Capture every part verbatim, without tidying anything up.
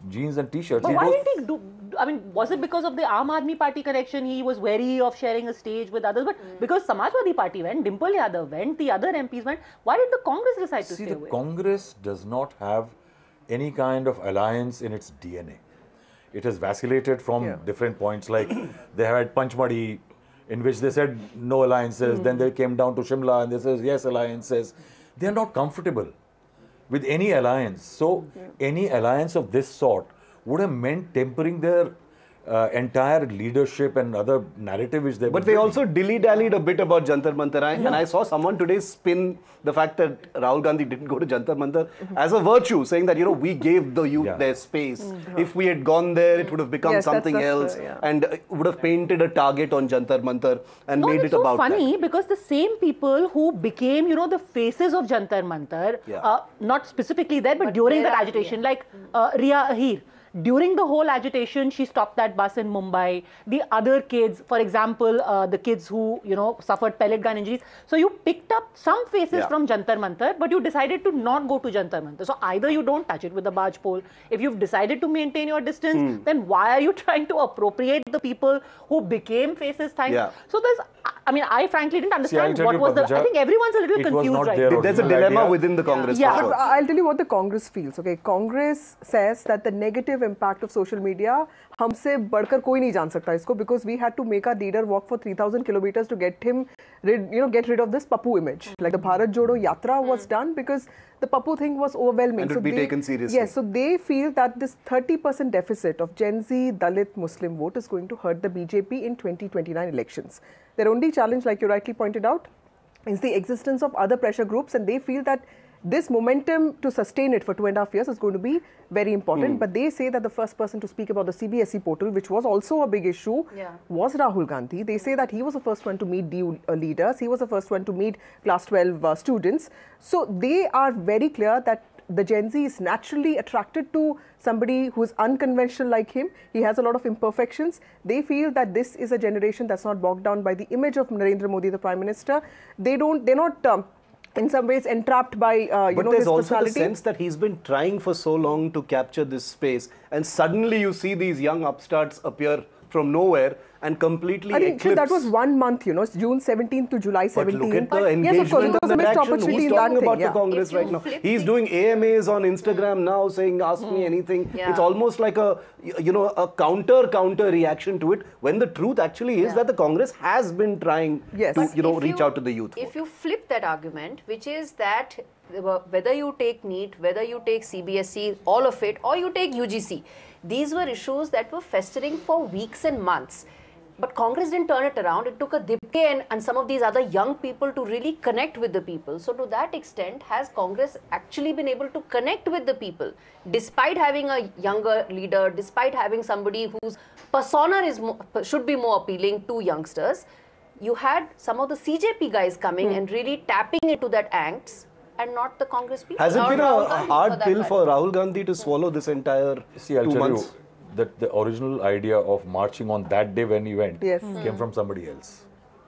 jeans and t-shirts. But he why goes, didn't he do? I mean, was it because of the Aam Aadmi Party connection? He was wary of sharing a stage with others. But mm. because Samajwadi Party went, Dimple Yadav went, the other M Ps went, why did the Congress decide to See, stay the away? Congress does not have any kind of alliance in its D N A. It has vacillated from yeah. different points. Like they had Panchmadi, in which they said no alliances. Mm. Then they came down to Shimla and they said yes alliances. They are not comfortable with any alliance. So yeah. any alliance of this sort would have meant tempering their uh, entire leadership and other narrative which they. But they doing. also dilly-dallied a bit about Jantar Mantar. I, yeah. And I saw someone today spin the fact that Rahul Gandhi didn't go to Jantar Mantar mm-hmm. as a virtue, saying that, you know, we gave the youth yeah. their space. Mm-hmm. If we had gone there, it would have become yes, something that's, that's else the, yeah. and uh, would have painted a target on Jantar Mantar and no, made it's it so about funny that. Because the same people who became, you know, the faces of Jantar Mantar, yeah. uh, not specifically there, but, but during that agitation, yeah. like uh, Riya Ahir. During the whole agitation, she stopped that bus in Mumbai. The other kids, for example, uh, the kids who, you know, suffered pellet gun injuries. So you picked up some faces yeah. from Jantar Mantar, but you decided to not go to Jantar Mantar. So either you don't touch it with the barge pole. If you've decided to maintain your distance, mm. then why are you trying to appropriate the people who became faces? Thanks. Yeah. So there's, I mean, I frankly didn't understand See, what was Padmaja, the, I think everyone's a little confused right now. There's a dilemma idea. within the Congress. Yeah, yeah. Sure. But I'll tell you what the Congress feels. Okay, Congress says that the negative impact of social media, हमसे बढ़कर कोई नहीं जान सकता इसको, because we had to make our leader walk for three thousand kilometers to get him, rid, you know, get rid of this Pappu image. Like the Bharat Jodo Yatra was mm. done because the Pappu thing was overwhelming. And it so would be they, taken seriously. Yes, so they feel that this thirty percent deficit of Gen Z, Dalit, Muslim vote is going to hurt the B J P in twenty twenty-nine elections. Their only challenge, like you rightly pointed out, is the existence of other pressure groups, and they feel that this momentum to sustain it for two and a half years is going to be very important. Mm. But they say that the first person to speak about the C B S E portal, which was also a big issue, yeah. was Rahul Gandhi. They say that he was the first one to meet D U uh, leaders. He was the first one to meet class twelve uh, students. So they are very clear that the Gen Z is naturally attracted to somebody who is unconventional like him. He has a lot of imperfections. They feel that this is a generation that's not bogged down by the image of Narendra Modi, the Prime Minister. They don't, they're not um, in some ways entrapped by, uh, you but know, there's his also personality. the sense that he's been trying for so long to capture this space, and suddenly you see these young upstarts appear from nowhere and completely I think eclipse. That was one month, you know, June seventeenth to July seventeenth. But look at the but engagement yes, of course, and the action. Who's talking about yeah. the Congress right now? He's doing A M As on Instagram now saying, ask mm. me anything. Yeah. It's almost like a, you know, a counter-counter reaction to it, when the truth actually is yeah. that the Congress has been trying yes. to, you know, reach you, out to the youth. If you flip that argument, which is that whether you take NEET, whether you take C B S E, all of it, or you take U G C, these were issues that were festering for weeks and months. But Congress didn't turn it around. It took a Dipke and, and some of these other young people to really connect with the people. So to that extent, has Congress actually been able to connect with the people, despite having a younger leader, despite having somebody whose persona is more, should be more appealing to youngsters? You had some of the C J P guys coming mm. and really tapping into that angst, and not the Congress people. Has it been a, a hard pill for Rahul Gandhi to swallow this entire See, I'll two tell months? You, that the original idea of marching on that day when he went yes. came mm. from somebody else.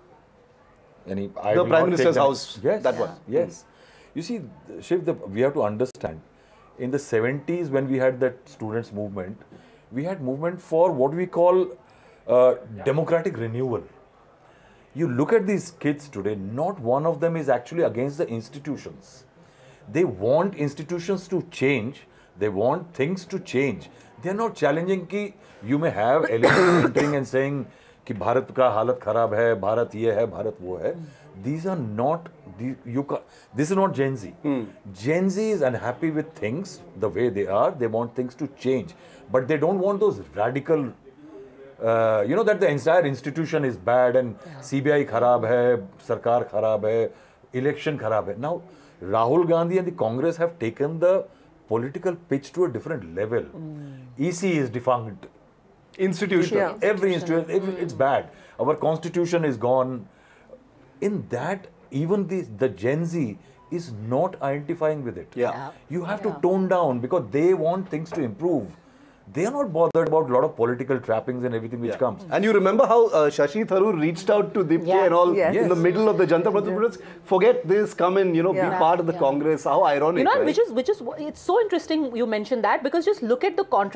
And he, I the will Prime not Minister's take house, yes, that yeah. one. Yes. Mm. You see, Shiv, the, we have to understand, in the seventies when we had that students' movement, we had movement for what we call uh, democratic renewal. You look at these kids today, not one of them is actually against the institutions. They want institutions to change. They want things to change. They are not challenging कि you may have elements entering and saying कि भारत का हालत खराब है, भारत ये है, भारत वो है. These are not, these, you ca this is not Gen Z. Hmm. Gen Z is unhappy with things the way they are. They want things to change. But they don't want those radical, uh, you know, that the entire institution is bad and yeah. C B I खराब है, सरकार खराब है, election खराब है. Now, Rahul Gandhi and the Congress have taken the political pitch to a different level. Mm. E C is defunct. Institution. Yeah. Every institution, every, it's bad. Our constitution is gone. In that, even the, the Gen Z is not identifying with it. Yeah. yeah. You have yeah. to tone down because they want things to improve. They are not bothered about a lot of political trappings and everything which yeah. comes. And you remember how uh, Shashi Tharoor reached out to Dipke yeah. and all yes. in the middle of the Jantar Mantar. Yeah. Forget this, come and, you know, yeah. be part of the yeah. Congress. How ironic, You know, right? which is, which is, it's so interesting you mentioned that, because just look at the contrast.